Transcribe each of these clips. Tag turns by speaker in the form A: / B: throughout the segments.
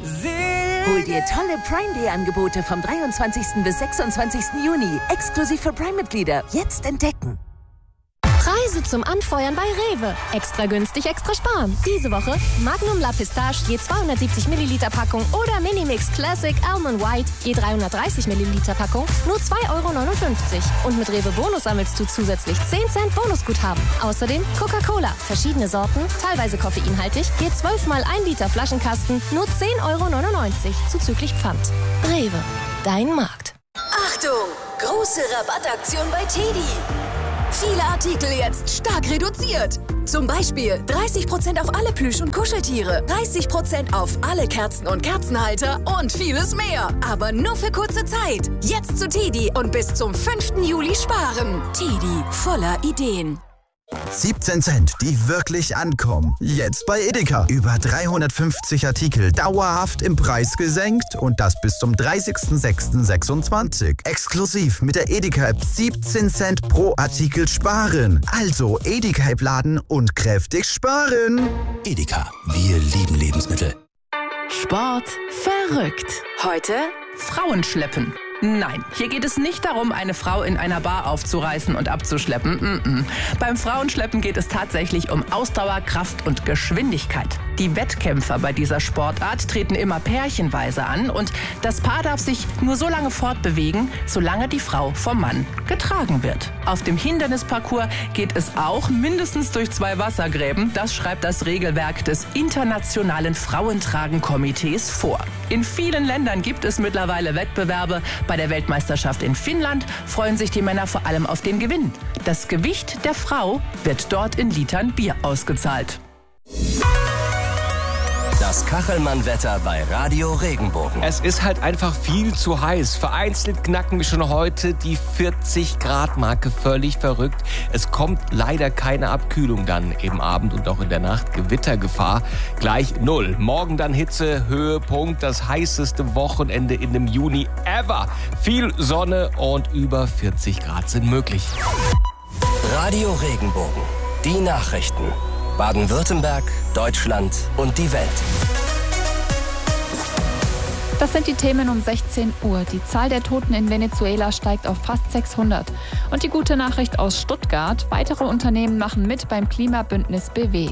A: Hol dir tolle Prime Day Angebote vom 23. bis 26. Juni. Exklusiv für Prime-Mitglieder. Jetzt entdecken.
B: Preise zum Anfeuern bei Rewe. Extra günstig, extra sparen. Diese Woche Magnum La Pistache je 270 Milliliter Packung oder Minimix Classic Almond White je 330 Milliliter Packung nur 2,59 €. Und mit Rewe Bonus sammelst du zusätzlich 10 Cent Bonusguthaben. Außerdem Coca-Cola, verschiedene Sorten, teilweise koffeinhaltig, je 12 mal 1 Liter Flaschenkasten nur 10,99 € zuzüglich Pfand. Rewe, dein Markt.
C: Achtung! Große Rabattaktion bei TEDi. Viele Artikel jetzt stark reduziert. Zum Beispiel 30% auf alle Plüsch- und Kuscheltiere, 30% auf alle Kerzen und Kerzenhalter und vieles mehr. Aber nur für kurze Zeit. Jetzt zu TEDi und bis zum 5. Juli sparen. TEDi, voller Ideen.
D: 17 Cent, die wirklich ankommen. Jetzt bei Edeka. Über 350 Artikel dauerhaft im Preis gesenkt und das bis zum 30.06.26. Exklusiv mit der Edeka-App 17 Cent pro Artikel sparen. Also Edeka-App laden und kräftig sparen.
E: Edeka, wir lieben Lebensmittel.
F: Sport verrückt.
G: Heute Frauenschleppen. Nein, hier geht es nicht darum, eine Frau in einer Bar aufzureißen und abzuschleppen. Beim Frauenschleppen geht es tatsächlich um Ausdauer, Kraft und Geschwindigkeit. Die Wettkämpfer bei dieser Sportart treten immer pärchenweise an und das Paar darf sich nur so lange fortbewegen, solange die Frau vom Mann getragen wird. Auf dem Hindernisparcours geht es auch mindestens durch 2 Wassergräben. Das schreibt das Regelwerk des Internationalen Frauentragen-Komitees vor. In vielen Ländern gibt es mittlerweile Wettbewerbe. Bei der Weltmeisterschaft in Finnland freuen sich die Männer vor allem auf den Gewinn. Das Gewicht der Frau wird dort in Litern Bier ausgezahlt.
E: Das Kachelmann-Wetter bei Radio Regenbogen.
H: Es ist halt einfach viel zu heiß. Vereinzelt knacken wir schon heute die 40-Grad-Marke. Völlig verrückt. Es kommt leider keine Abkühlung dann im Abend und auch in der Nacht. Gewittergefahr gleich 0. Morgen dann Hitze, Höhepunkt, das heißeste Wochenende in dem Juni ever. Viel Sonne und über 40 Grad sind möglich.
E: Radio Regenbogen. Die Nachrichten. Baden-Württemberg, Deutschland und die Welt.
I: Das sind die Themen um 16 Uhr. Die Zahl der Toten in Venezuela steigt auf fast 600. Und die gute Nachricht aus Stuttgart: Weitere Unternehmen machen mit beim Klimabündnis BW.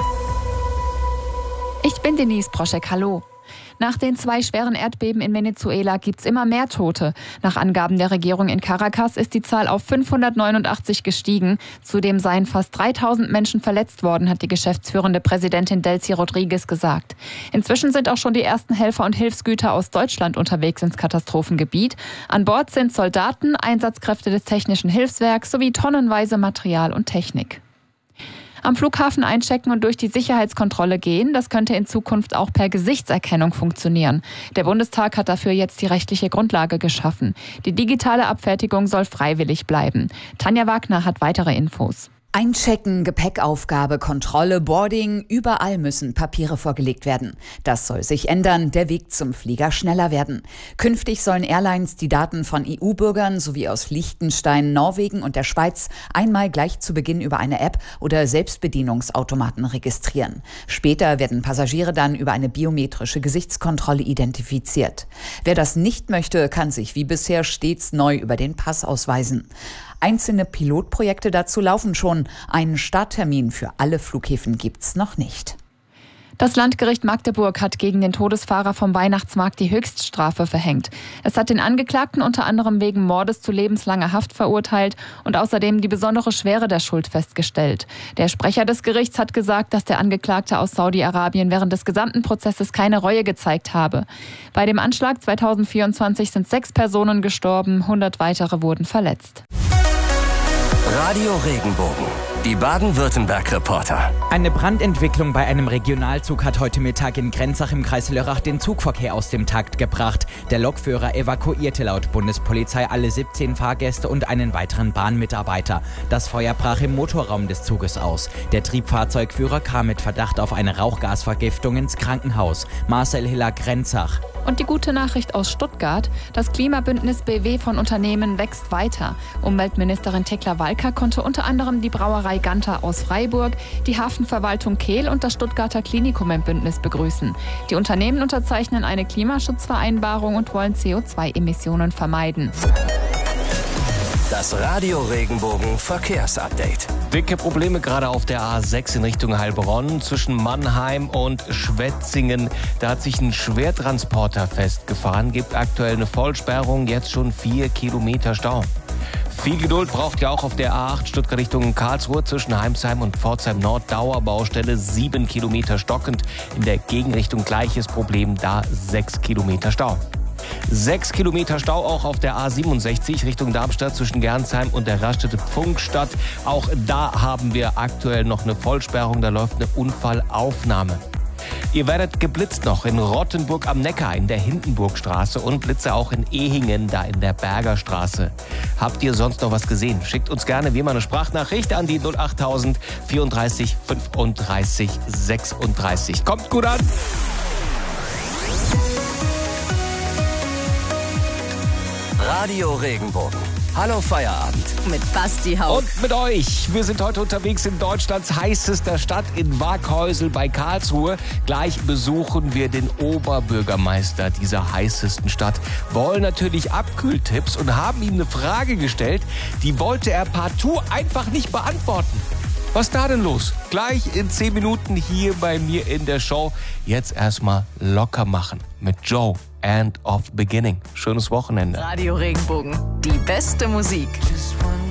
I: Ich bin Denise Proschek, hallo. Nach den 2 schweren Erdbeben in Venezuela gibt's immer mehr Tote. Nach Angaben der Regierung in Caracas ist die Zahl auf 589 gestiegen. Zudem seien fast 3000 Menschen verletzt worden, hat die geschäftsführende Präsidentin Delcy Rodriguez gesagt. Inzwischen sind auch schon die ersten Helfer und Hilfsgüter aus Deutschland unterwegs ins Katastrophengebiet. An Bord sind Soldaten, Einsatzkräfte des Technischen Hilfswerks sowie tonnenweise Material und Technik. Am Flughafen einchecken und durch die Sicherheitskontrolle gehen, das könnte in Zukunft auch per Gesichtserkennung funktionieren. Der Bundestag hat dafür jetzt die rechtliche Grundlage geschaffen. Die digitale Abfertigung soll freiwillig bleiben. Tanja Wagner hat weitere Infos.
J: Einchecken, Gepäckaufgabe, Kontrolle, Boarding, überall müssen Papiere vorgelegt werden. Das soll sich ändern, der Weg zum Flieger schneller werden. Künftig sollen Airlines die Daten von EU-Bürgern sowie aus Liechtenstein, Norwegen und der Schweiz einmal gleich zu Beginn über eine App oder Selbstbedienungsautomaten registrieren. Später werden Passagiere dann über eine biometrische Gesichtskontrolle identifiziert. Wer das nicht möchte, kann sich wie bisher stets neu über den Pass ausweisen. Einzelne Pilotprojekte dazu laufen schon. Einen Starttermin für alle Flughäfen gibt's noch nicht.
I: Das Landgericht Magdeburg hat gegen den Todesfahrer vom Weihnachtsmarkt die Höchststrafe verhängt. Es hat den Angeklagten unter anderem wegen Mordes zu lebenslanger Haft verurteilt und außerdem die besondere Schwere der Schuld festgestellt. Der Sprecher des Gerichts hat gesagt, dass der Angeklagte aus Saudi-Arabien während des gesamten Prozesses keine Reue gezeigt habe. Bei dem Anschlag 2024 sind 6 Personen gestorben, 100 weitere wurden verletzt.
E: Radio Regenbogen. Die Baden-Württemberg-Reporter.
K: Eine Brandentwicklung bei einem Regionalzug hat heute Mittag in Grenzach im Kreis Lörrach den Zugverkehr aus dem Takt gebracht. Der Lokführer evakuierte laut Bundespolizei alle 17 Fahrgäste und einen weiteren Bahnmitarbeiter. Das Feuer brach im Motorraum des Zuges aus. Der Triebfahrzeugführer kam mit Verdacht auf eine Rauchgasvergiftung ins Krankenhaus. Marcel Hiller, Grenzach.
I: Und die gute Nachricht aus Stuttgart: Das Klimabündnis BW von Unternehmen wächst weiter. Umweltministerin Tekla Walker konnte unter anderem die Brauerei Ganter aus Freiburg, die Hafenverwaltung Kehl und das Stuttgarter Klinikum im Bündnis begrüßen. Die Unternehmen unterzeichnen eine Klimaschutzvereinbarung und wollen CO2-Emissionen vermeiden.
E: Das Radio Regenbogen Verkehrsupdate.
H: Dicke Probleme gerade auf der A6 in Richtung Heilbronn zwischen Mannheim und Schwetzingen. Da hat sich ein Schwertransporter festgefahren, gibt aktuell eine Vollsperrung, jetzt schon 4 Kilometer Stau. Viel Geduld braucht ihr auch auf der A8 Stuttgart Richtung Karlsruhe zwischen Heimsheim und Pforzheim Nord. Dauerbaustelle, 7 Kilometer stockend. In der Gegenrichtung gleiches Problem, da 6 Kilometer Stau. 6 Kilometer Stau auch auf der A67 Richtung Darmstadt zwischen Gernsheim und der Raststätte Pfungstadt. Auch da haben wir aktuell noch eine Vollsperrung, da läuft eine Unfallaufnahme. Ihr werdet geblitzt noch in Rottenburg am Neckar in der Hindenburgstraße und Blitze auch in Ehingen, da in der Bergerstraße. Habt ihr sonst noch was gesehen? Schickt uns gerne wie immer eine Sprachnachricht an die 08000 34 35 36. Kommt gut an!
E: Radio Regenbogen. Hallo Feierabend.
C: Mit Basti Hauck.
H: Und mit euch. Wir sind heute unterwegs in Deutschlands heißester Stadt in Waghäusel bei Karlsruhe. Gleich besuchen wir den Oberbürgermeister dieser heißesten Stadt. Wollen natürlich Abkühltipps und haben ihm eine Frage gestellt, die wollte er partout einfach nicht beantworten. Was ist da denn los? Gleich in 10 Minuten hier bei mir in der Show. Jetzt erstmal locker machen mit Joe and of Beginning. Schönes Wochenende.
C: Radio Regenbogen. Die beste Musik.